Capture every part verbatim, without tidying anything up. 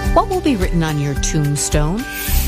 What will be written on your tombstone?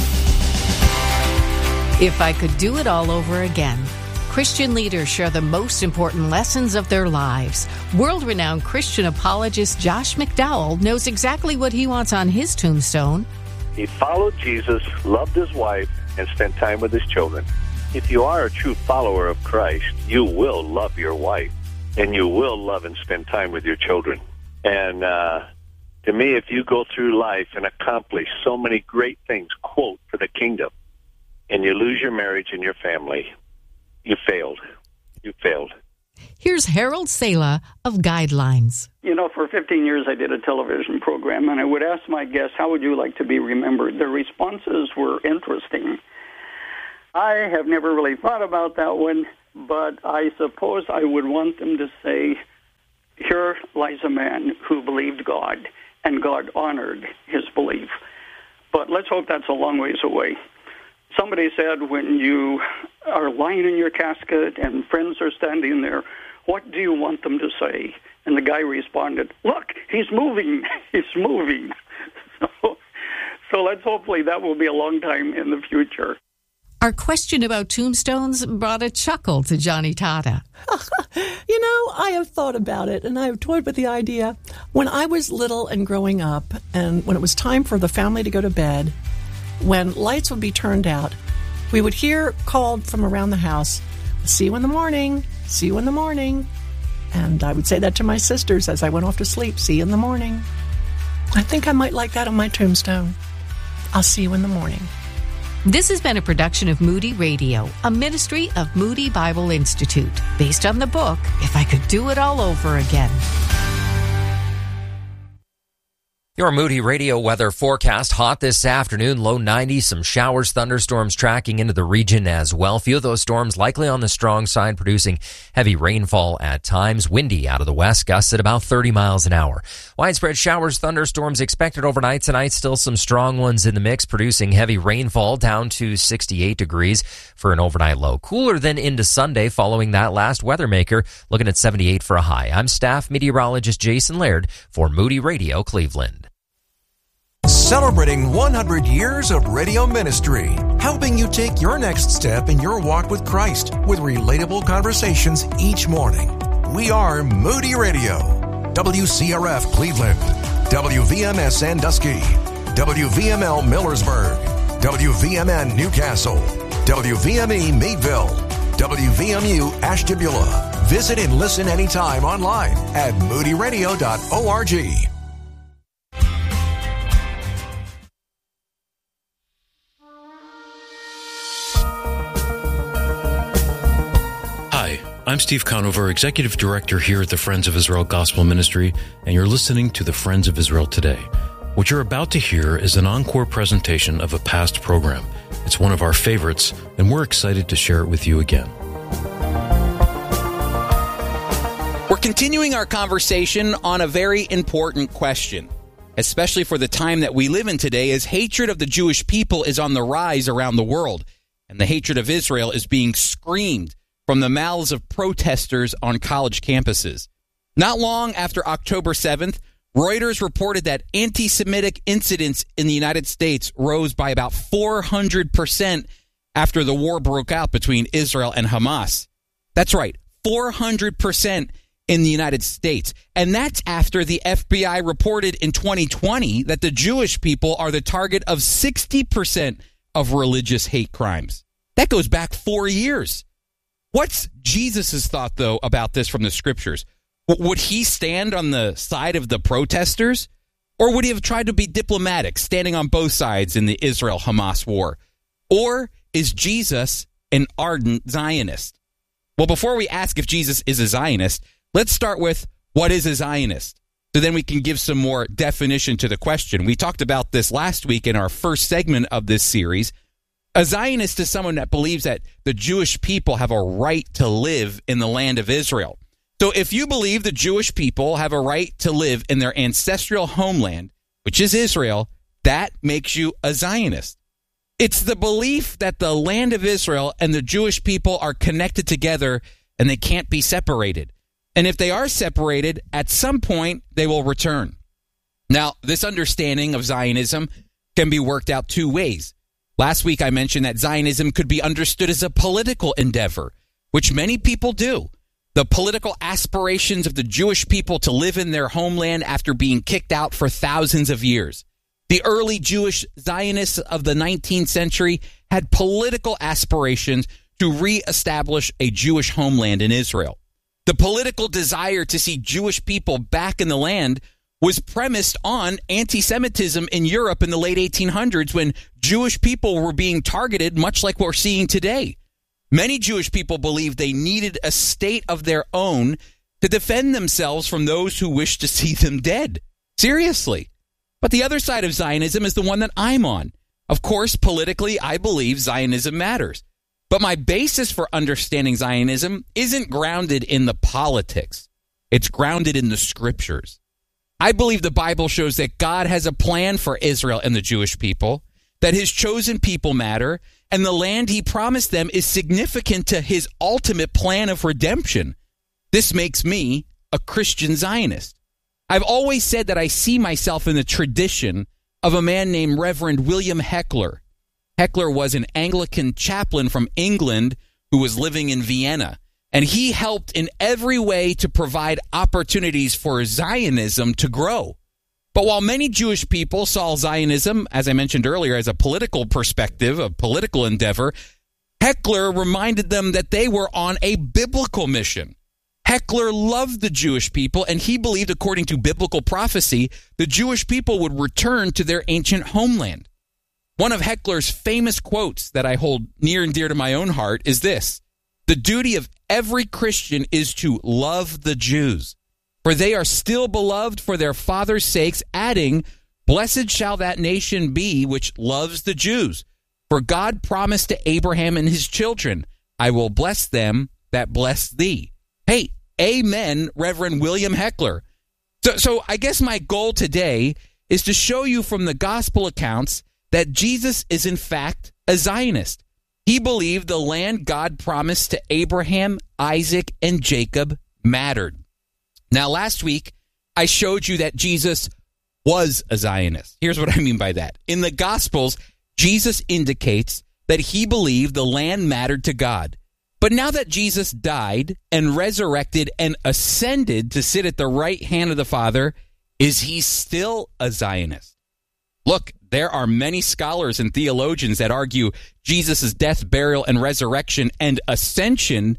If I could do it all over again. Christian leaders share the most important lessons of their lives. World-renowned Christian apologist Josh McDowell knows exactly what he wants on his tombstone. He followed Jesus, loved his wife, and spent time with his children. If you are a true follower of Christ, you will love your wife, and you will love and spend time with your children. And uh, to me, if you go through life and accomplish so many great things, quote, for the kingdom, and you lose your marriage and your family, you failed. You failed. Here's Harold Sala of Guidelines. You know, for fifteen years I did a television program, and I would ask my guests, how would you like to be remembered? Their responses were interesting. I have never really thought about that one, but I suppose I would want them to say, here lies a man who believed God, and God honored his belief. But let's hope that's a long ways away. Somebody said, when you are lying in your casket and friends are standing there, what do you want them to say? And the guy responded, look, he's moving, he's moving. So, so let's hopefully that will be a long time in the future. Our question about tombstones brought a chuckle to Johnny Tata. You know, I have thought about it, and I have toyed with the idea. When I was little and growing up, and when it was time for the family to go to bed, when lights would be turned out, we would hear called from around the house, see you in the morning, see you in the morning. And I would say that to my sisters as I went off to sleep, see you in the morning. I think I might like that on my tombstone. I'll see you in the morning. This has been a production of Moody Radio, a ministry of Moody Bible Institute, based on the book, If I Could Do It All Over Again. Your Moody Radio weather forecast. Hot this afternoon, low nineties, some showers, thunderstorms tracking into the region as well. A few of those storms likely on the strong side, producing heavy rainfall at times. Windy out of the west, gusts at about thirty miles an hour. Widespread showers, thunderstorms expected overnight tonight. Still some strong ones in the mix, producing heavy rainfall down to sixty-eight degrees for an overnight low. Cooler than into Sunday following that last weather maker, looking at seventy-eight for a high. I'm staff meteorologist Jason Laird for Moody Radio Cleveland. Celebrating one hundred years of radio ministry, helping you take your next step in your walk with Christ with relatable conversations each morning. We are Moody Radio, W C R F Cleveland, W V M S Sandusky, W V M L Millersburg, W V M N Newcastle, W V M E Meadville, W V M U Ashtabula. Visit and listen anytime online at moody radio dot org. I'm Steve Conover, Executive Director here at the Friends of Israel Gospel Ministry, and you're listening to the Friends of Israel Today. What you're about to hear is an encore presentation of a past program. It's one of our favorites, and we're excited to share it with you again. We're continuing our conversation on a very important question, especially for the time that we live in today, as hatred of the Jewish people is on the rise around the world, and the hatred of Israel is being screamed from the mouths of protesters on college campuses. Not long after October seventh, Reuters reported that anti-Semitic incidents in the United States rose by about four hundred percent after the war broke out between Israel and Hamas. That's right, four hundred percent in the United States. And that's after the F B I reported in twenty twenty that the Jewish people are the target of sixty percent of religious hate crimes. That goes back four years. What's Jesus' thought, though, about this from the scriptures? Would he stand on the side of the protesters? Or would he have tried to be diplomatic, standing on both sides in the Israel-Hamas war? Or is Jesus an ardent Zionist? Well, before we ask if Jesus is a Zionist, let's start with what is a Zionist? So then we can give some more definition to the question. We talked about this last week in our first segment of this series. A Zionist is someone that believes that the Jewish people have a right to live in the land of Israel. So if you believe the Jewish people have a right to live in their ancestral homeland, which is Israel, that makes you a Zionist. It's the belief that the land of Israel and the Jewish people are connected together and they can't be separated. And if they are separated, at some point they will return. Now, this understanding of Zionism can be worked out two ways. Last week, I mentioned that Zionism could be understood as a political endeavor, which many people do. The political aspirations of the Jewish people to live in their homeland after being kicked out for thousands of years. The early Jewish Zionists of the nineteenth century had political aspirations to reestablish a Jewish homeland in Israel. The political desire to see Jewish people back in the land was premised on anti-Semitism in Europe in the late eighteen hundreds when Jewish people were being targeted, much like we're seeing today. Many Jewish people believed they needed a state of their own to defend themselves from those who wished to see them dead. Seriously. But the other side of Zionism is the one that I'm on. Of course, politically, I believe Zionism matters. But my basis for understanding Zionism isn't grounded in the politics. It's grounded in the scriptures. I believe the Bible shows that God has a plan for Israel and the Jewish people, that his chosen people matter, and the land he promised them is significant to his ultimate plan of redemption. This makes me a Christian Zionist. I've always said that I see myself in the tradition of a man named Reverend William Heckler. Heckler was an Anglican chaplain from England who was living in Vienna, and he helped in every way to provide opportunities for Zionism to grow. But while many Jewish people saw Zionism, as I mentioned earlier, as a political perspective, a political endeavor, Heckler reminded them that they were on a biblical mission. Heckler loved the Jewish people, and he believed, according to biblical prophecy, the Jewish people would return to their ancient homeland. One of Heckler's famous quotes that I hold near and dear to my own heart is this: "The duty of every Christian is to love the Jews, for they are still beloved for their fathers' sakes," adding, "Blessed shall that nation be which loves the Jews. For God promised to Abraham and his children, I will bless them that bless thee." Hey, amen, Reverend William Heckler. So, so I guess my goal today is to show you from the gospel accounts that Jesus is in fact a Zionist. He believed the land God promised to Abraham, Isaac, and Jacob mattered. Now, last week, I showed you that Jesus was a Zionist. Here's what I mean by that. In the Gospels, Jesus indicates that he believed the land mattered to God. But now that Jesus died and resurrected and ascended to sit at the right hand of the Father, is he still a Zionist? Look, there are many scholars and theologians that argue Jesus' death, burial, and resurrection and ascension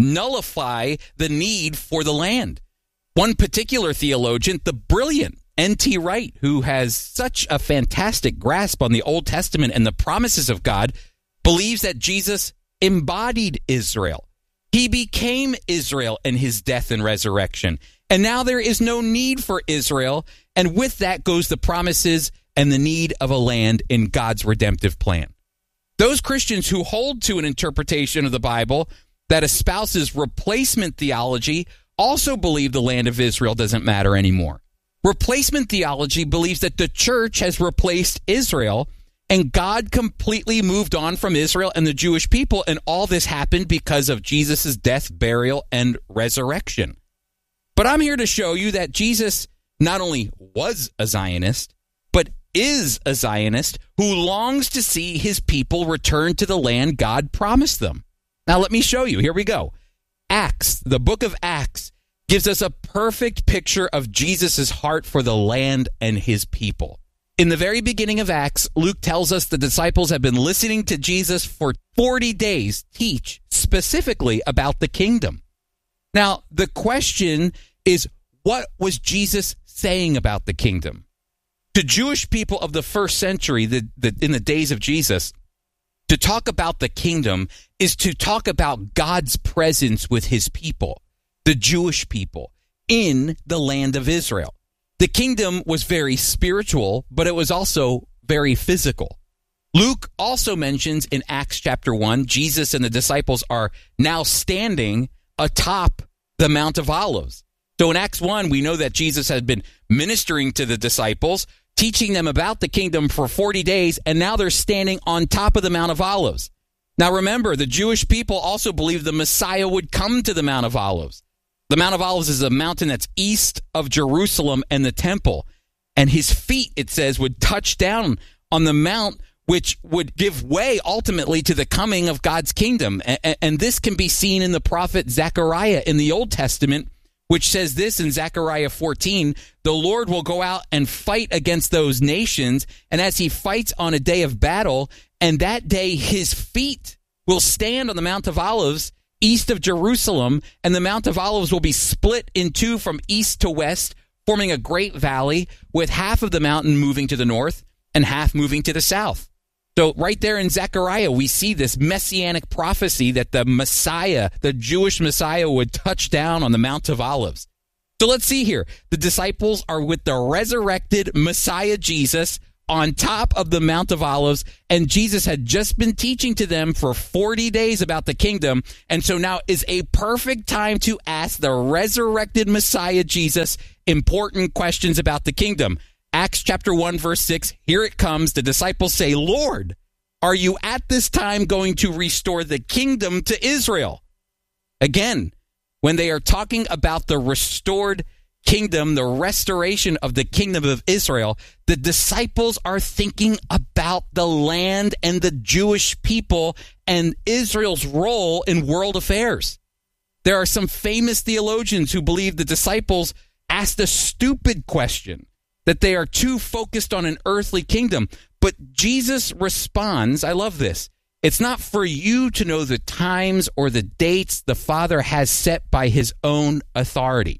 nullify the need for the land. One particular theologian, the brilliant N T Wright, who has such a fantastic grasp on the Old Testament and the promises of God, believes that Jesus embodied Israel. He became Israel in his death and resurrection. And now there is no need for Israel. And with that goes the promises and the need of a land in God's redemptive plan. Those Christians who hold to an interpretation of the Bible that espouses replacement theology also believe the land of Israel doesn't matter anymore. Replacement theology believes that the church has replaced Israel and God completely moved on from Israel and the Jewish people, and all this happened because of Jesus' death, burial, and resurrection. But I'm here to show you that Jesus not only was a Zionist, but is a Zionist who longs to see his people return to the land God promised them. Now let me show you. Here we go. Acts, the book of Acts, gives us a perfect picture of Jesus' heart for the land and his people. In the very beginning of Acts, Luke tells us the disciples have been listening to Jesus for forty days teach specifically about the kingdom. Now, the question is, what was Jesus saying about the kingdom? To Jewish people of the first century, the, the, in the days of Jesus, to talk about the kingdom is to talk about God's presence with his people, the Jewish people, in the land of Israel. The kingdom was very spiritual, but it was also very physical. Luke also mentions in Acts chapter one, Jesus and the disciples are now standing atop the Mount of Olives. So in Acts one, we know that Jesus had been ministering to the disciples, teaching them about the kingdom for forty days, and now they're standing on top of the Mount of Olives. Now remember, the Jewish people also believed the Messiah would come to the Mount of Olives. The Mount of Olives is a mountain that's east of Jerusalem and the temple. and his feet, it says, would touch down on the mount, which would give way ultimately to the coming of God's kingdom. And, and this can be seen in the prophet Zechariah in the Old Testament, which says this in Zechariah fourteen, the Lord will go out and fight against those nations, and as he fights on a day of battle, and that day his feet will stand on the Mount of Olives east of Jerusalem, and the Mount of Olives will be split in two from east to west, forming a great valley, with half of the mountain moving to the north and half moving to the south. So right there in Zechariah, we see this messianic prophecy that the Messiah, the Jewish Messiah, would touch down on the Mount of Olives. So let's see here. The disciples are with the resurrected Messiah Jesus on top of the Mount of Olives, and Jesus had just been teaching to them for forty days about the kingdom, and so now is a perfect time to ask the resurrected Messiah Jesus important questions about the kingdom. Acts chapter one, verse six, here it comes. The disciples say, Lord, are you at this time going to restore the kingdom to Israel? Again, when they are talking about the restored kingdom, the restoration of the kingdom of Israel, the disciples are thinking about the land and the Jewish people and Israel's role in world affairs. There are some famous theologians who believe the disciples asked a stupid question, that they are too focused on an earthly kingdom. But Jesus responds, I love this, it's not for you to know the times or the dates the Father has set by his own authority.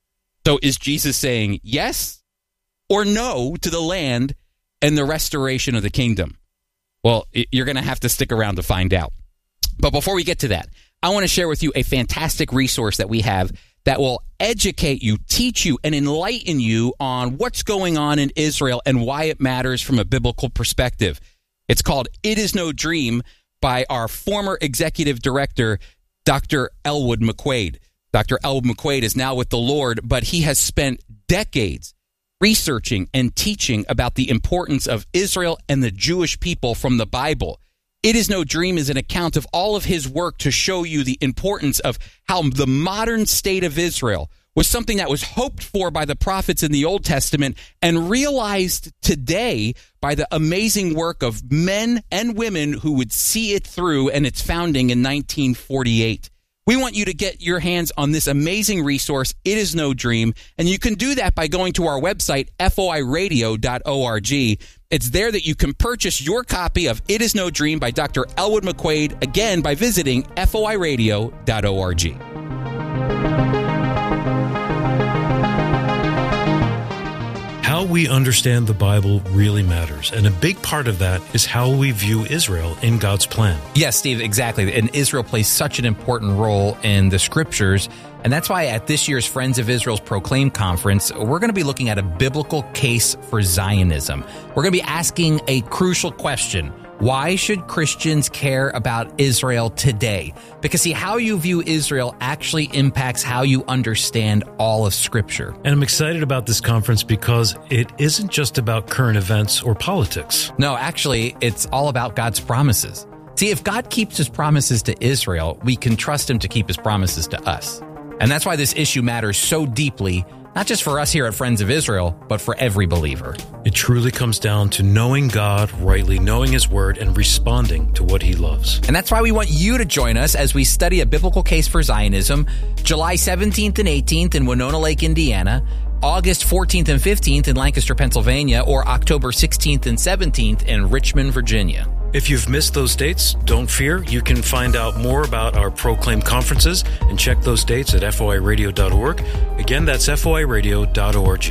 So is Jesus saying yes or no to the land and the restoration of the kingdom? Well, you're going to have to stick around to find out. But before we get to that, I want to share with you a fantastic resource that we have that will educate you, teach you, and enlighten you on what's going on in Israel and why it matters from a biblical perspective. It's called It Is No Dream by our former executive director, Doctor Elwood McQuaid. Doctor Elwood McQuaid is now with the Lord, but he has spent decades researching and teaching about the importance of Israel and the Jewish people from the Bible. It Is No Dream is an account of all of his work to show you the importance of how the modern state of Israel was something that was hoped for by the prophets in the Old Testament and realized today by the amazing work of men and women who would see it through and its founding in nineteen forty-eight. We want you to get your hands on this amazing resource, It Is No Dream, and you can do that by going to our website, F O I radio dot org. It's there that you can purchase your copy of It Is No Dream by Doctor Elwood McQuaid, again, by visiting F O I radio dot org. How we understand the Bible really matters, and a big part of that is how we view Israel in God's plan. Yes, Steve, exactly. And Israel plays such an important role in the scriptures, and that's why at this year's Friends of Israel's Proclaim Conference, we're going to be looking at a biblical case for Zionism. We're going to be asking a crucial question. Why should Christians care about Israel today? Because, see, how you view Israel actually impacts how you understand all of Scripture. And I'm excited about this conference because it isn't just about current events or politics. No, actually, it's all about God's promises. See, if God keeps his promises to Israel, we can trust him to keep his promises to us. And that's why this issue matters so deeply, not just for us here at Friends of Israel, but for every believer. It truly comes down to knowing God rightly, knowing his word, and responding to what he loves. And that's why we want you to join us as we study a biblical case for Zionism, July seventeenth and eighteenth in Winona Lake, Indiana, August fourteenth and fifteenth in Lancaster, Pennsylvania, or October sixteenth and seventeenth in Richmond, Virginia. If you've missed those dates, don't fear. You can find out more about our Proclaim conferences and check those dates at F O I radio dot org. Again, that's F O I radio dot org.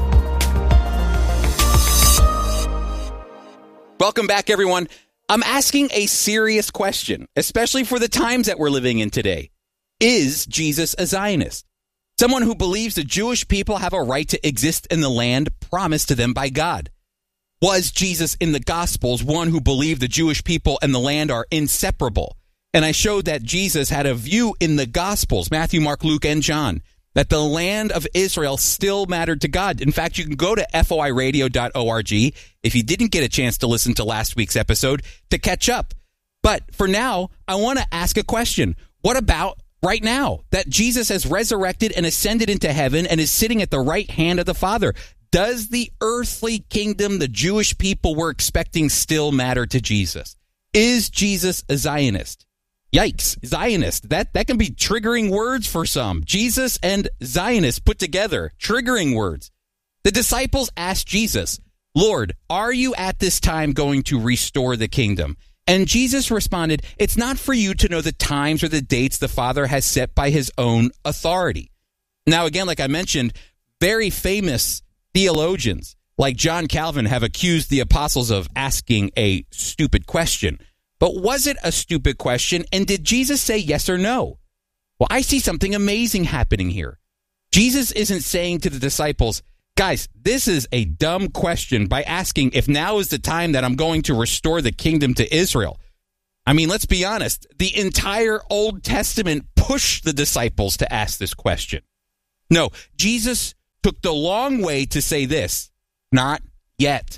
Welcome back, everyone. I'm asking a serious question, especially for the times that we're living in today. Is Jesus a Zionist? Someone who believes the Jewish people have a right to exist in the land promised to them by God. Was Jesus in the Gospels one who believed the Jewish people and the land are inseparable? And I showed that Jesus had a view in the Gospels, Matthew, Mark, Luke, and John, that the land of Israel still mattered to God. In fact, you can go to F O I radio dot org if you didn't get a chance to listen to last week's episode to catch up. But for now, I want to ask a question. What about right now that Jesus has resurrected and ascended into heaven and is sitting at the right hand of the Father? Does the earthly kingdom the Jewish people were expecting still matter to Jesus? Is Jesus a Zionist? Yikes, Zionist. That, that can be triggering words for some. Jesus and Zionist put together, triggering words. The disciples asked Jesus, Lord, are you at this time going to restore the kingdom? And Jesus responded, it's not for you to know the times or the dates the Father has set by his own authority. Now, again, like I mentioned, very famous theologians like John Calvin have accused the apostles of asking a stupid question. But was it a stupid question? And did Jesus say yes or no? Well, I see something amazing happening here. Jesus isn't saying to the disciples, guys, this is a dumb question by asking if now is the time that I'm going to restore the kingdom to Israel. I mean, let's be honest. The entire Old Testament pushed the disciples to ask this question. No, Jesus took the long way to say this, not yet.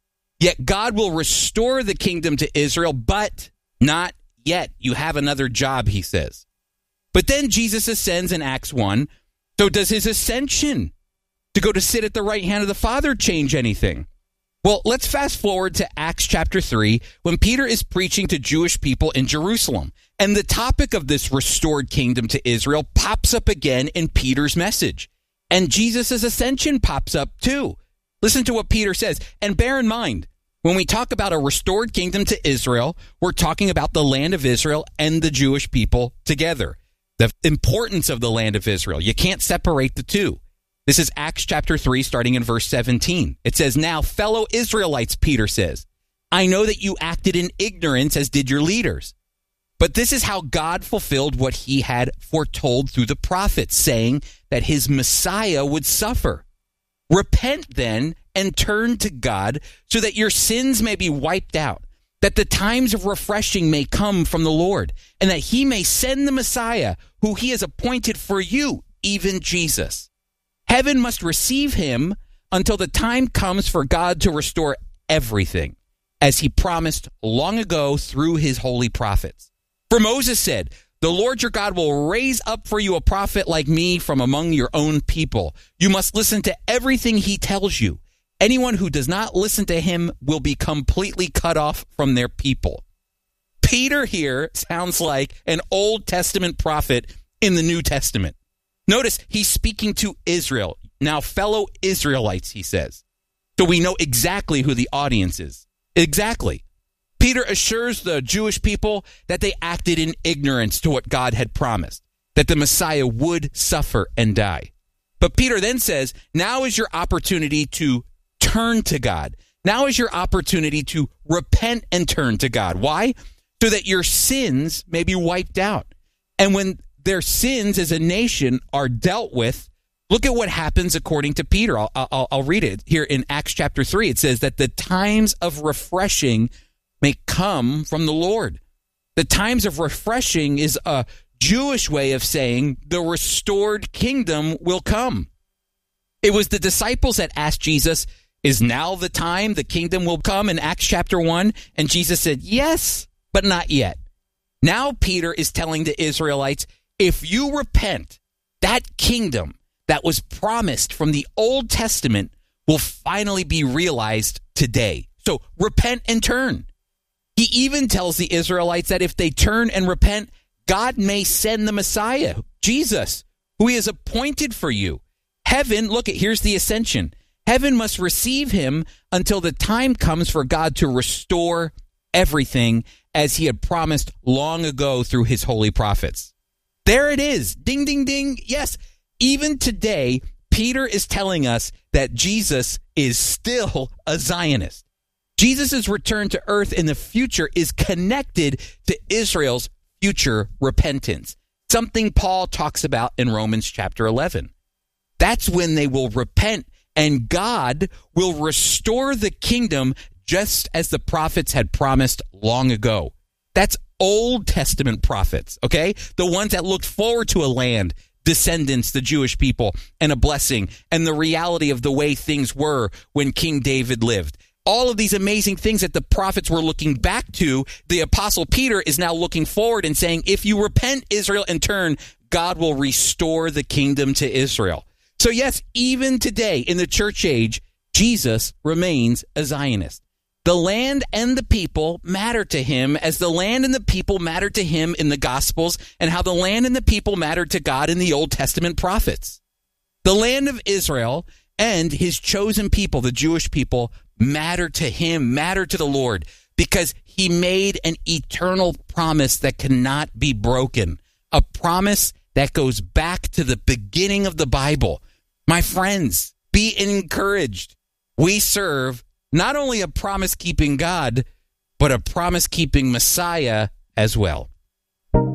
Yet God will restore the kingdom to Israel, but not yet. You have another job, he says. But then Jesus ascends in Acts one. So does his ascension to go to sit at the right hand of the Father change anything? Well, let's fast forward to Acts chapter three, when Peter is preaching to Jewish people in Jerusalem. And the topic of this restored kingdom to Israel pops up again in Peter's message. And Jesus' ascension pops up too. Listen to what Peter says. And bear in mind, when we talk about a restored kingdom to Israel, we're talking about the land of Israel and the Jewish people together. The importance of the land of Israel. You can't separate the two. This is Acts chapter three, starting in verse seventeen. It says, now, fellow Israelites, Peter says, I know that you acted in ignorance as did your leaders. But this is how God fulfilled what he had foretold through the prophets, saying that his Messiah would suffer. Repent then and turn to God so that your sins may be wiped out, that the times of refreshing may come from the Lord, and that he may send the Messiah who he has appointed for you, even Jesus. Heaven must receive him until the time comes for God to restore everything, as he promised long ago through his holy prophets. For Moses said, the Lord your God will raise up for you a prophet like me from among your own people. You must listen to everything he tells you. Anyone who does not listen to him will be completely cut off from their people. Peter here sounds like an Old Testament prophet in the New Testament. Notice he's speaking to Israel. Now, fellow Israelites, he says. So we know exactly who the audience is. Exactly. Peter assures the Jewish people that they acted in ignorance to what God had promised, that the Messiah would suffer and die. But Peter then says, now is your opportunity to turn to God. Now is your opportunity to repent and turn to God. Why? So that your sins may be wiped out. And when their sins as a nation are dealt with, look at what happens according to Peter. I'll, I'll, I'll read it here in Acts chapter three. It says that the times of refreshing may come from the Lord. The times of refreshing is a Jewish way of saying the restored kingdom will come. It was the disciples that asked Jesus, is now the time the kingdom will come in Acts chapter one? And Jesus said, yes, but not yet. Now Peter is telling the Israelites, if you repent, that kingdom that was promised from the Old Testament will finally be realized today. So repent and turn. He even tells the Israelites that if they turn and repent, God may send the Messiah, Jesus, who he has appointed for you. Heaven, look at, here's the ascension. Heaven must receive him until the time comes for God to restore everything as he had promised long ago through his holy prophets. There it is. Ding, ding, ding. Yes, even today, Peter is telling us that Jesus is still a Zionist. Jesus' return to earth in the future is connected to Israel's future repentance, something Paul talks about in Romans chapter eleven. That's when they will repent and God will restore the kingdom just as the prophets had promised long ago. That's Old Testament prophets, okay? The ones that looked forward to a land, descendants, the Jewish people, and a blessing, and the reality of the way things were when King David lived. All of these amazing things that the prophets were looking back to, the Apostle Peter is now looking forward and saying, if you repent, Israel, and turn, God will restore the kingdom to Israel. So yes, even today in the church age, Jesus remains a Zionist. The land and the people matter to him as the land and the people mattered to him in the Gospels and how the land and the people mattered to God in the Old Testament prophets. The land of Israel and his chosen people, the Jewish people, matter to him, matter to the Lord, because he made an eternal promise that cannot be broken, a promise that goes back to the beginning of the Bible. My friends, be encouraged. We serve not only a promise-keeping God, but a promise-keeping Messiah as well.